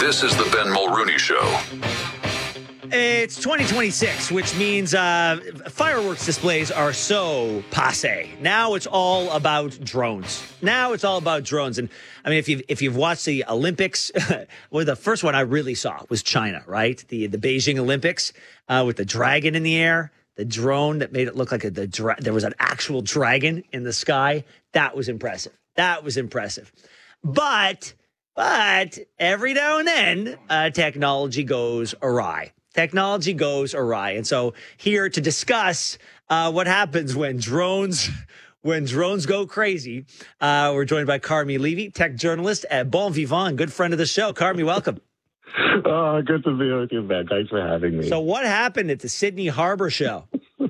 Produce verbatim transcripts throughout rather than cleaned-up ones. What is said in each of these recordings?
This is the Ben Mulrooney Show. It's twenty twenty-six, which means uh, fireworks displays are so passe. Now it's all about drones. Now it's all about drones. And I mean, if you've, if you've watched the Olympics, well, the first one I really saw was China, right? The the Beijing Olympics uh, with the dragon in the air, the drone that made it look like a, the dra- there was an actual dragon in the sky. That was impressive. That was impressive. But, but every now and then, uh, technology goes awry. Technology goes awry. And so here to discuss uh, what happens when drones when drones go crazy, uh, we're joined by Carmi Levy, tech journalist at Bon Vivant, good friend of the show. Carmi, welcome. Oh, good to be with you, Ben. Thanks for having me. So what happened at the Sydney Harbor Show?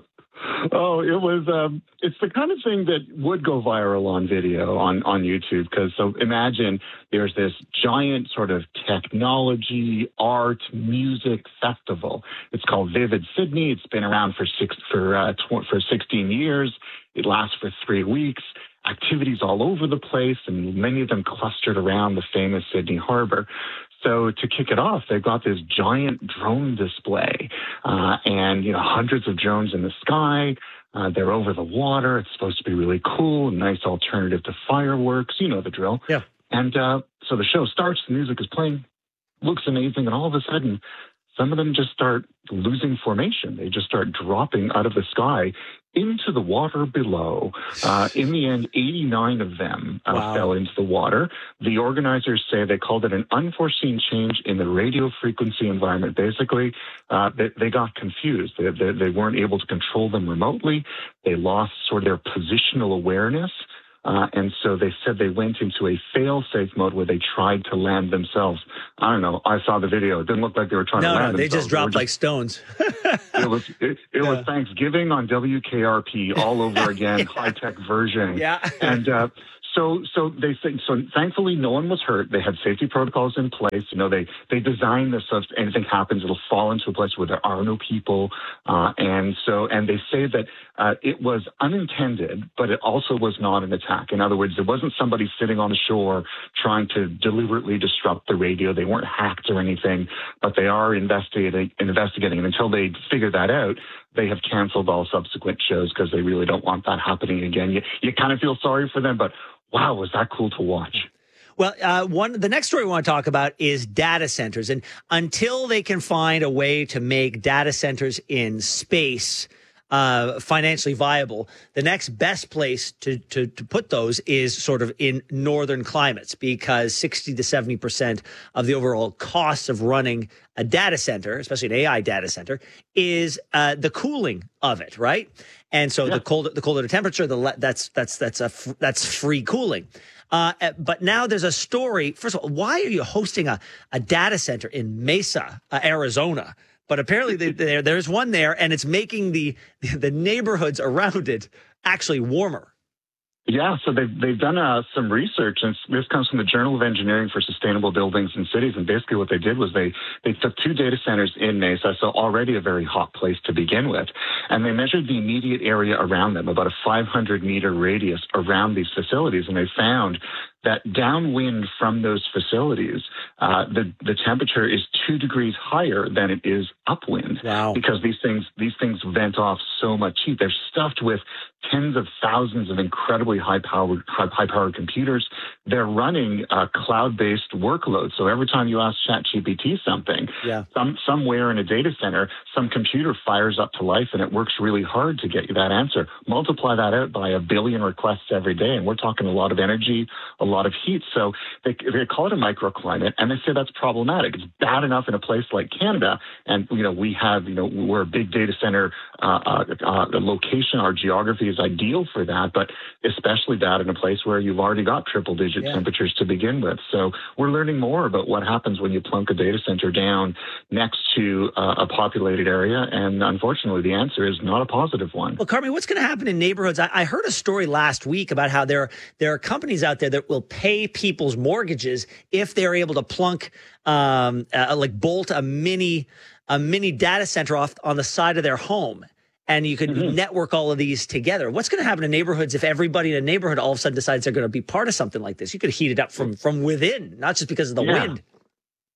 Oh, it was, um, it's the kind of thing that would go viral on video on, on YouTube. Because so imagine there's this giant sort of technology, art, music festival. It's called Vivid Sydney. It's been around for six, for, uh, tw- for sixteen years. It lasts for three weeks. Activities all over the place, and many of them clustered around the famous Sydney Harbor. So to kick it off, they've got this giant drone display, uh, and you know hundreds of drones in the sky. Uh, they're over the water. It's supposed to be really cool, a nice alternative to fireworks. You know the drill. Yeah. And uh, so the show starts. The music is playing. Looks amazing, and all of a sudden, some of them just start losing formation. They just start dropping out of the sky into the water below. Uh, in the end, eighty-nine of them uh, Wow. fell into the water. The organizers say they called it an unforeseen change in the radio frequency environment. Basically, uh, they, they got confused. They, they, they weren't able to control them remotely. They lost sort of their positional awareness. Uh, and so they said they went into a fail-safe mode where they tried to land themselves. I don't know. I saw the video. It didn't look like they were trying No, to land no, they themselves. just dropped They were like stones. it was it, it Yeah. was Thanksgiving on W K R P all over again, Yeah. high-tech version. Yeah. And uh, so so they think so. Thankfully, no one was hurt. They had safety protocols in place. You know, they they designed this so if anything happens, it'll fall into a place where there are no people. Uh, and so and they say that uh, it was unintended, but it also was not an attack. In other words, it wasn't somebody sitting on the shore trying to deliberately disrupt the radio. They weren't hacked or anything, but they are investigating investigating. And until they figure that out, they have canceled all subsequent shows because they really don't want that happening again. You, you kind of feel sorry for them, but wow, was that cool to watch. Well, uh, one the next story we want to talk about is data centers. And until they can find a way to make data centers in space uh, financially viable, the next best place to, to, to put those is sort of in northern climates, because sixty to seventy percent of the overall cost of running a data center, especially an A I data center, is uh, the cooling of it, right? And so Yeah. the colder the colder the temperature, the le- that's that's that's a f- that's free cooling. Uh, but now there's a story. First of all, why are you hosting a, a data center in Mesa, uh, Arizona? But apparently they, there there's one there, and it's making the the neighborhoods around it actually warmer. Yeah, so they've, they've done uh, some research, and this comes from the Journal of Engineering for Sustainable Buildings and Cities. And basically what they did was they, they took two data centers in Mesa, so already a very hot place to begin with, and they measured the immediate area around them, about a five hundred meter radius around these facilities, and they found that downwind from those facilities, uh, the, the temperature is two degrees higher than it is upwind. Wow. Because these things, these things vent off so much heat. They're stuffed with tens of thousands of incredibly high-powered, high-powered computers. They're running uh, cloud-based workloads. So every time you ask ChatGPT something, Yeah. some, somewhere in a data center, some computer fires up to life, and it works really hard to get you that answer. Multiply that out by a billion requests every day, and we're talking a lot of energy, a lot of heat. So they, they call it a microclimate, and they say that's problematic. It's bad enough in a place like Canada, and you know we have, you know, we're a big data center uh, uh, uh, location. Our geography is ideal for that, but especially bad in a place where you've already got triple-digit Yeah. temperatures to begin with. So we're learning more about what happens when you plunk a data center down next to uh, a populated area, and unfortunately, the answer is not a positive one. Well, Carmen, what's going to happen in neighborhoods? I, I heard a story last week about how there there are companies out there that will pay people's mortgages if they're able to plunk, um, uh, like bolt a mini a mini data center off on the side of their home, and you can Mhm. network all of these together. What's going to happen in neighborhoods if everybody in a neighborhood all of a sudden decides they're going to be part of something like this? You could heat it up from from within, not just because of the Yeah. wind.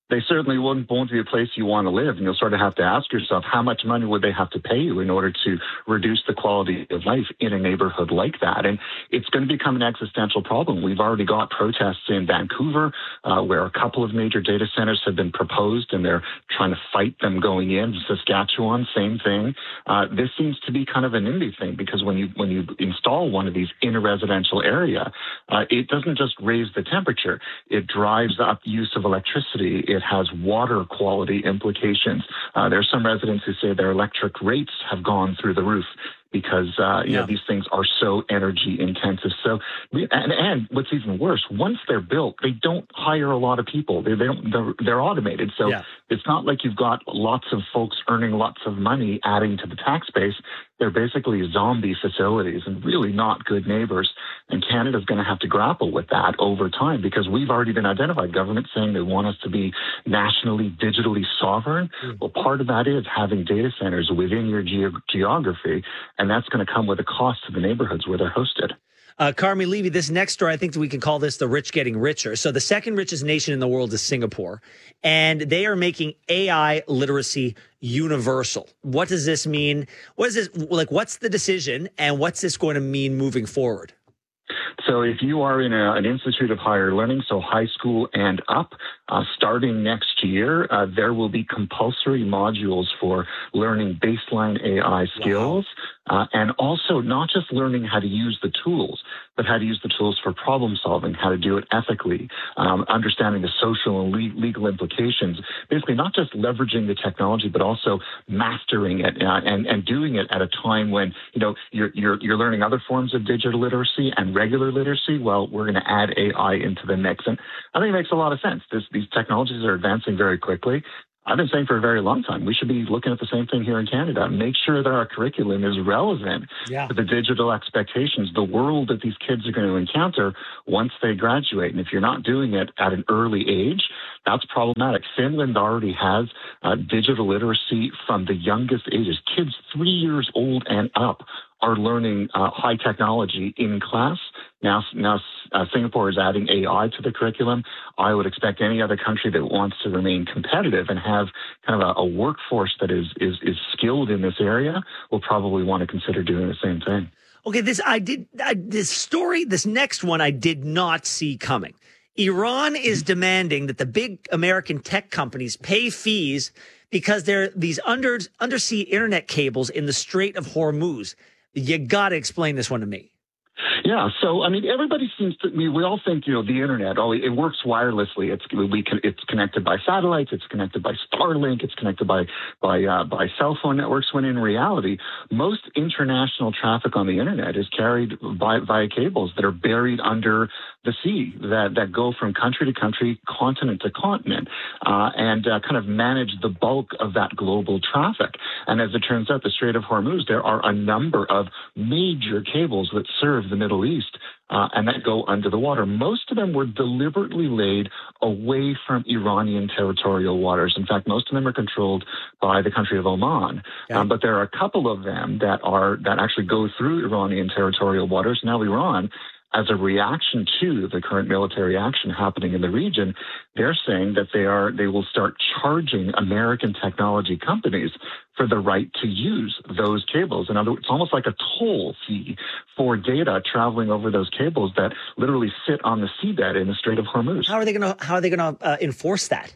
they certainly won't, won't be a place you want to live. And you'll sort of have to ask yourself, how much money would they have to pay you in order to reduce the quality of life in a neighborhood like that? And it's going to become an existential problem. We've already got protests in Vancouver, uh, where a couple of major data centers have been proposed, and they're trying to fight them going in. Saskatchewan, same thing. Uh, this seems to be kind of a NIMBY thing, because when you when you install one of these in a residential area, uh, it doesn't just raise the temperature. It drives up use of electricity. It has water quality implications. Uh, there are some residents who say their electric rates have gone through the roof because uh, you yeah. know, these things are so energy intensive. So, we, and, and what's even worse, once they're built, they don't hire a lot of people. They, they don't. They're, they're automated. So yeah. it's not like you've got lots of folks earning lots of money adding to the tax base. They're basically zombie facilities and really not good neighbors. And Canada's going to have to grapple with that over time, because we've already been identified, government saying they want us to be nationally, digitally sovereign. Mm. Well, part of that is having data centers within your ge- geography. And that's going to come with a cost to the neighborhoods where they're hosted. Uh, Carmi Levy, this next story, I think we can call this the rich getting richer. So the second richest nation in the world is Singapore, and they are making A I literacy universal. What does this mean? What is this like? What's the decision, and what's this going to mean moving forward? So if you are in a, an institute of higher learning, so high school and up, uh, starting next year, uh, there will be compulsory modules for learning baseline A I skills. Wow. Uh, and also not just learning how to use the tools, but how to use the tools for problem solving, how to do it ethically, um, understanding the social and le- legal implications. Basically, not just leveraging the technology, but also mastering it uh, and, and doing it at a time when, you know, you're, you're, you're learning other forms of digital literacy and regular literacy. Well, we're going to add A I into the mix. And I think it makes a lot of sense. This, these technologies are advancing very quickly. I've been saying for a very long time, we should be looking at the same thing here in Canada. Make sure that our curriculum is relevant yeah. to the digital expectations, the world that these kids are going to encounter once they graduate. And if you're not doing it at an early age, that's problematic. Finland already has uh, digital literacy from the youngest ages. Kids three years old and up are learning uh, high technology in class. Now, now uh, Singapore is adding A I to the curriculum. I would expect any other country that wants to remain competitive and have kind of a, a workforce that is, is is skilled in this area will probably want to consider doing the same thing. Okay, this I did I, this story, this next one I did not see coming. Iran is demanding that the big American tech companies pay fees because there are these under undersea internet cables in the Strait of Hormuz. You got to explain this one to me. Yeah, so I mean, everybody seems to. I mean, we all think, you know, the internet. Oh, it works wirelessly. It's we can. It's connected by satellites. It's connected by Starlink. It's connected by by uh, by cell phone networks. When in reality, most international traffic on the internet is carried by via cables that are buried under the sea, that that go from country to country, continent to continent, uh, and uh, kind of manage the bulk of that global traffic. And as it turns out, the Strait of Hormuz, there are a number of major cables that serve the Middle East, uh, and that go under the water. Most of them were deliberately laid away from Iranian territorial waters. In fact, most of them are controlled by the country of Oman. Yeah. Um, but there are a couple of them that are that actually go through Iranian territorial waters. Now, Iran, as a reaction to the current military action happening in the region, they're saying that they are they will start charging American technology companies for the right to use those cables. In other words, it's almost like a toll fee for data traveling over those cables that literally sit on the seabed in the Strait of Hormuz. How are they going to how are they going to uh, enforce that?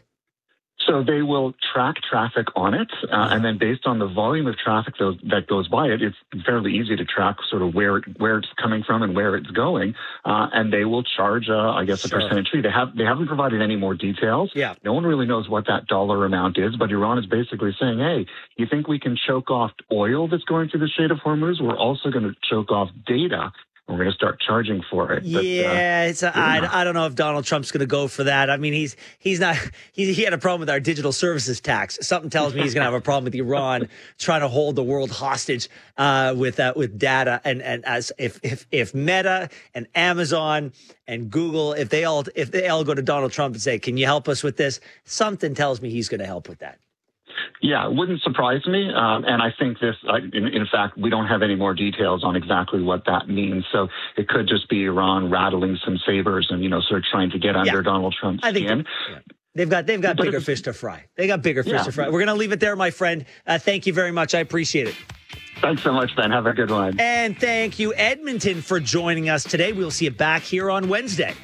So they will track traffic on it, uh, and then based on the volume of traffic those, that goes by it, it's fairly easy to track sort of where it, where it's coming from and where it's going. Uh, and they will charge, uh, I guess, sure. a percentage fee. They have they haven't provided any more details. Yeah. No one really knows what that dollar amount is, but Iran is basically saying, "Hey, you think we can choke off oil that's going through the Strait of Hormuz? We're also going to choke off data. We're going to start charging for it." But, yeah, uh, it's a, yeah. I, I don't know if Donald Trump's going to go for that. I mean, he's he's not he, he had a problem with our digital services tax. Something tells me he's going to have a problem with Iran trying to hold the world hostage uh, with uh, with data. And and as if if if Meta and Amazon and Google, if they all if they all go to Donald Trump and say, "Can you help us with this?" Something tells me he's going to help with that. Yeah, it wouldn't surprise me. Um, and I think this, uh, in, in fact, we don't have any more details on exactly what that means. So it could just be Iran rattling some sabers and, you know, sort of trying to get under yeah. Donald Trump's I think skin. That, yeah. They've got they've got But bigger it's- fish to fry. They got bigger fish Yeah. to fry. We're going to leave it there, my friend. Uh, thank you very much. I appreciate it. Thanks so much, Ben. Have a good one. And thank you, Edmonton, for joining us today. We'll see you back here on Wednesday.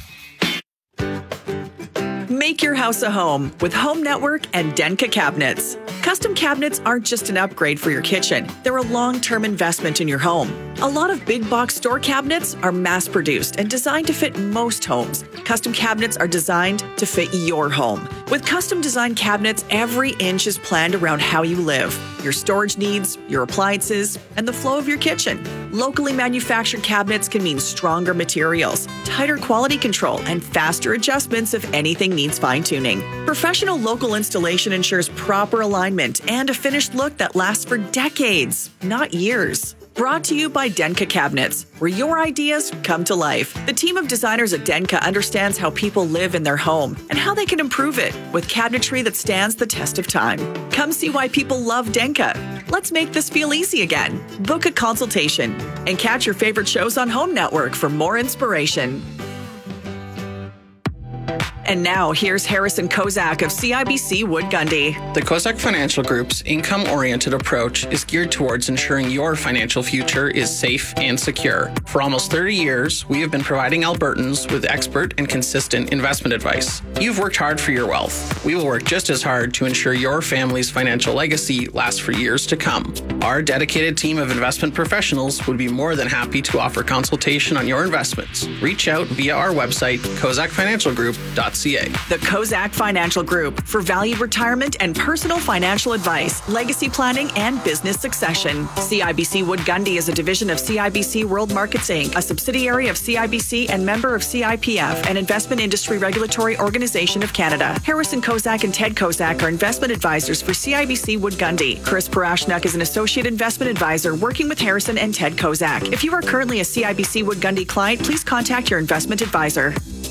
Make your house a home with Home Network and Denka Cabinets. Custom cabinets aren't just an upgrade for your kitchen. They're a long-term investment in your home. A lot of big box store cabinets are mass-produced and designed to fit most homes. Custom cabinets are designed to fit your home. With custom design cabinets, every inch is planned around how you live, your storage needs, your appliances, and the flow of your kitchen. Locally manufactured cabinets can mean stronger materials, tighter quality control, and faster adjustments if anything needs fine-tuning. Professional local installation ensures proper alignment and a finished look that lasts for decades, not years. Brought to you by Denka Cabinets, where your ideas come to life. The team of designers at Denka understands how people live in their home and how they can improve it with cabinetry that stands the test of time. Come see why people love Denka. Let's make this feel easy again. Book a consultation and catch your favorite shows on Home Network for more inspiration. And now, here's Harrison Kozak of C I B C Wood Gundy. The Kozak Financial Group's income-oriented approach is geared towards ensuring your financial future is safe and secure. For almost thirty years, we have been providing Albertans with expert and consistent investment advice. You've worked hard for your wealth. We will work just as hard to ensure your family's financial legacy lasts for years to come. Our dedicated team of investment professionals would be more than happy to offer consultation on your investments. Reach out via our website, kozak financial group dot c a. The Kozak Financial Group for valued retirement and personal financial advice, legacy planning, and business succession. C I B C Wood Gundy is a division of C I B C World Markets Incorporated, a subsidiary of C I B C and member of C I P F, an investment industry regulatory organization of Canada. Harrison Kozak and Ted Kozak are investment advisors for C I B C Wood Gundy. Chris Parashnuk is an associate investment advisor working with Harrison and Ted Kozak. If you are currently a C I B C Wood Gundy client, please contact your investment advisor.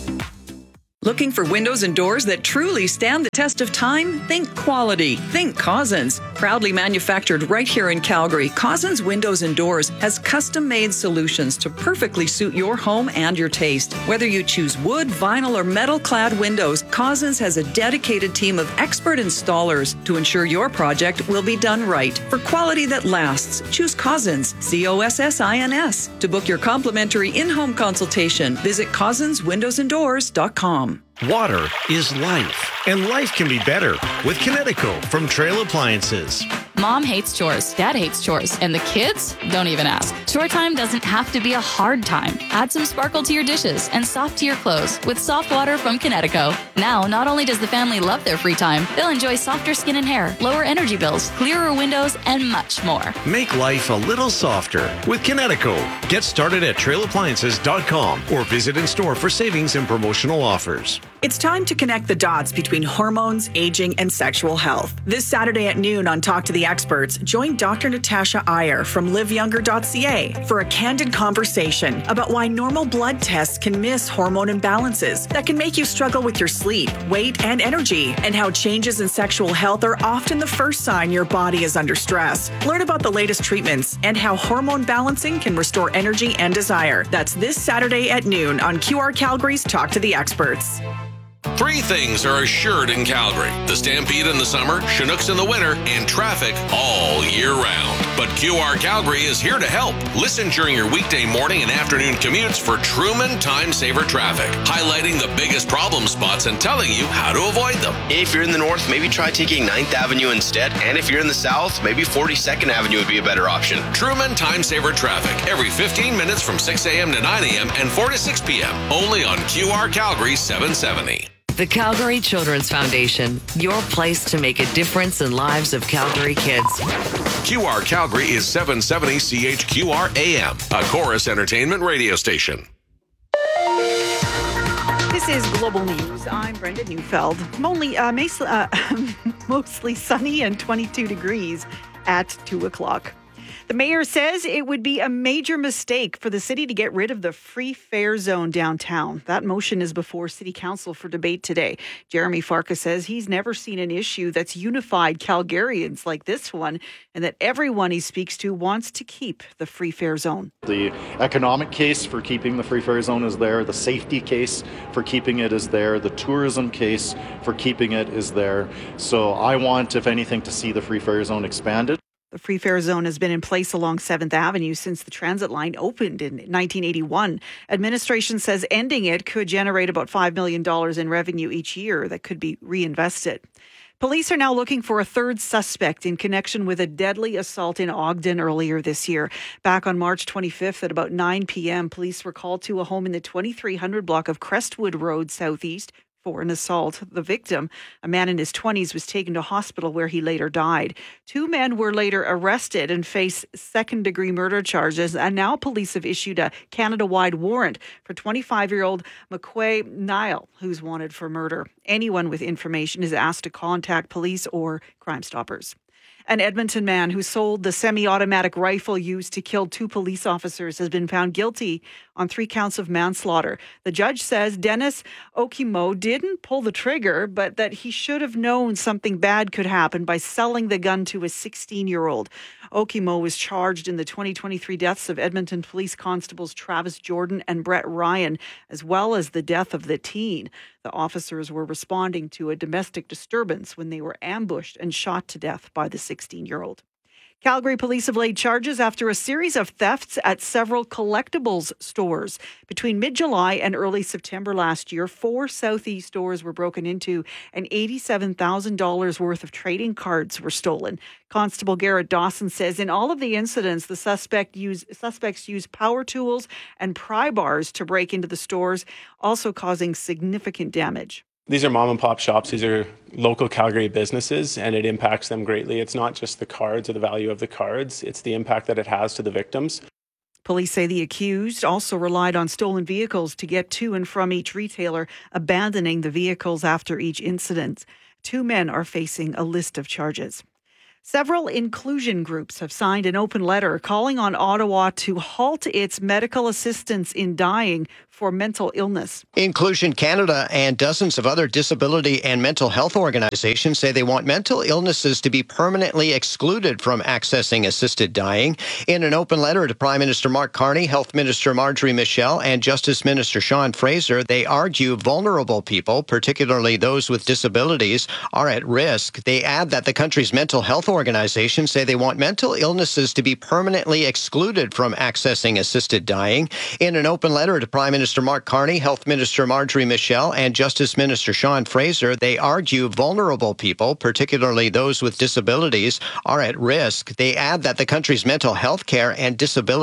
Looking for windows and doors that truly stand the test of time? Think quality. Think Cousins. Proudly manufactured right here in Calgary, Cousins Windows and Doors has custom-made solutions to perfectly suit your home and your taste. Whether you choose wood, vinyl, or metal-clad windows, Cousins has a dedicated team of expert installers to ensure your project will be done right. For quality that lasts, choose Cousins, C O S S I N S. To book your complimentary in-home consultation, visit cousins windows and doors dot com. Water is life, and life can be better with Kinetico from Trail Appliances. Mom hates chores, Dad hates chores, and the kids don't even ask. Chore time doesn't have to be a hard time. Add some sparkle to your dishes and soft to your clothes with soft water from Kinetico. Now, not only does the family love their free time, they'll enjoy softer skin and hair, lower energy bills, clearer windows, and much more. Make life a little softer with Kinetico. Get started at trail appliances dot com or visit in store for savings and promotional offers. It's time to connect the dots between hormones, aging, and sexual health. This Saturday at noon on Talk to the Experts, join Doctor Natasha Iyer from live younger dot c a for a candid conversation about why normal blood tests can miss hormone imbalances that can make you struggle with your sleep, weight, and energy, and how changes in sexual health are often the first sign your body is under stress. Learn about the latest treatments and how hormone balancing can restore energy and desire. That's this Saturday at noon on Q R Calgary's Talk to the Experts. Three things are assured in Calgary: the Stampede in the summer, Chinooks in the winter, and traffic all year round. But Q R Calgary is here to help. Listen during your weekday morning and afternoon commutes for Truman Time Saver Traffic, highlighting the biggest problem spots and telling you how to avoid them. If you're in the north, maybe try taking ninth Avenue instead. And if you're in the south, maybe forty-second Avenue would be a better option. Truman Time Saver Traffic, every fifteen minutes from six a.m. to nine a.m. and four to six p.m. Only on Q R Calgary seven seventy. The Calgary Children's Foundation, your place to make a difference in lives of Calgary kids. Q R Calgary is seven seventy C H Q R A M, a Chorus Entertainment radio station. This is Global News. I'm Brenda Neufeld. Only, uh, mostly, uh, mostly sunny and twenty-two degrees at two o'clock. The mayor says it would be a major mistake for the city to get rid of the free fare zone downtown. That motion is before City Council for debate today. Jeremy Farkas says he's never seen an issue that's unified Calgarians like this one, and that everyone he speaks to wants to keep the free fare zone. The economic case for keeping the free fare zone is there. The safety case for keeping it is there. The tourism case for keeping it is there. So I want, if anything, to see the free fare zone expanded. The free fare zone has been in place along seventh Avenue since the transit line opened in nineteen eighty-one. Administration says ending it could generate about five million dollars in revenue each year that could be reinvested. Police are now looking for a third suspect in connection with a deadly assault in Ogden earlier this year. Back on March twenty-fifth at about nine p.m., police were called to a home in the twenty-three hundred block of Crestwood Road Southeast for an assault. The victim, a man in his twenties, was taken to hospital where he later died. Two men were later arrested and face second-degree murder charges, and now police have issued a Canada-wide warrant for twenty-five-year-old McQuay Nile, who's wanted for murder. Anyone with information is asked to contact police or Crime Stoppers. An Edmonton man who sold the semi-automatic rifle used to kill two police officers has been found guilty on three counts of manslaughter. The judge says Dennis Okimo didn't pull the trigger, but that he should have known something bad could happen by selling the gun to a sixteen-year-old. Okimo was charged in the twenty twenty-three deaths of Edmonton police constables Travis Jordan and Brett Ryan, as well as the death of the teen. The officers were responding to a domestic disturbance when they were ambushed and shot to death by the sixteen-year-old. Calgary police have laid charges after a series of thefts at several collectibles stores. Between mid-July and early September last year, four Southeast stores were broken into and eighty-seven thousand dollars worth of trading cards were stolen. Constable Garrett Dawson says in all of the incidents, the suspect used, suspects used power tools and pry bars to break into the stores, also causing significant damage. These are mom and pop shops. These are local Calgary businesses, and it impacts them greatly. It's not just the cards or the value of the cards. It's the impact that it has to the victims. Police say the accused also relied on stolen vehicles to get to and from each retailer, abandoning the vehicles after each incident. Two men are facing a list of charges. Several inclusion groups have signed an open letter calling on Ottawa to halt its medical assistance in dying for mental illness. Inclusion Canada and dozens of other disability and mental health organizations say they want mental illnesses to be permanently excluded from accessing assisted dying. In an open letter to Prime Minister Mark Carney, Health Minister Marjorie Michel, and Justice Minister Sean Fraser, they argue vulnerable people, particularly those with disabilities, are at risk. They add that the country's mental health organizations say they want mental illnesses to be permanently excluded from accessing assisted dying. In an open letter to Prime Minister Mark Carney, Health Minister Marjorie Michel, and Justice Minister Sean Fraser, they argue vulnerable people, particularly those with disabilities, are at risk. They add that the country's mental health care and disability